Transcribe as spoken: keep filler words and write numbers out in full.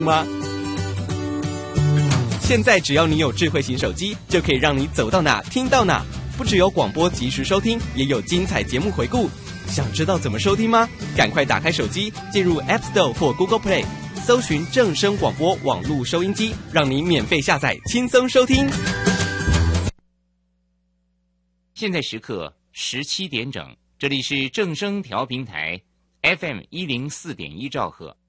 吗？现在只要你有智慧型手机，就可以让你走到哪听到哪。不只有广播及时收听，也有精彩节目回顾。想知道怎么收听吗？赶快打开手机，进入 App Store 或 Google Play， 搜寻正声广播网络收音机，让你免费下载，轻松收听。 现在时刻十七点整，这里是正声调频台 F M 一零四点一兆赫。